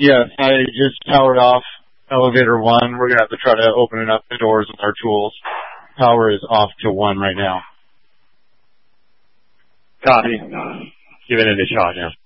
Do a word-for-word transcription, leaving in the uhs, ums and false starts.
Yes, I just powered off elevator one. We're going to have to try to open it up the doors with our tools. Power is off to one right now. Copy. Giving it a shot, yeah.